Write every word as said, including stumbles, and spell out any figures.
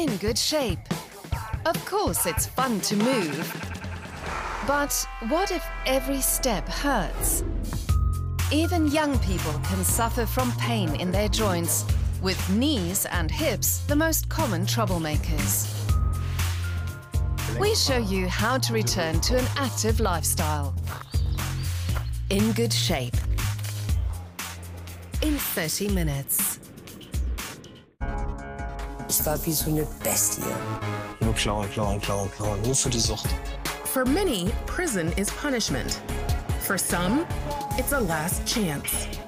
in good shape. Of course, it's fun to move. But what if every step hurts? Even young people can suffer from pain in their joints, with knees and hips the most common troublemakers. We show you how to return to an active lifestyle. In good shape. In thirty minutes. Ich war wie so eine Bestie. Nur klauen, klauen, klauen, klauen, nur für die Sucht. For many, prison is punishment. For some, it's a last chance.